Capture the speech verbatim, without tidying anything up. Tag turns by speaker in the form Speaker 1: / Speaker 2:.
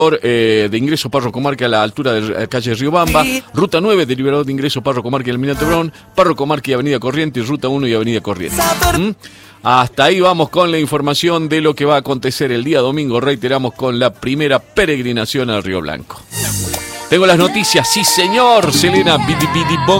Speaker 1: Eh, de ingreso Parro Comarque a la altura de la calle Riobamba, ruta nueve de liberador de ingreso Parro Comarque del Almirante Brown, Parro Comarque y Avenida Corrientes, ruta uno y Avenida Corrientes. ¿Mm? Hasta ahí vamos con la información de lo que va a acontecer el día domingo, reiteramos, con la primera peregrinación al Río Blanco. Tengo las noticias, sí señor, Selena, bidi bidi bom.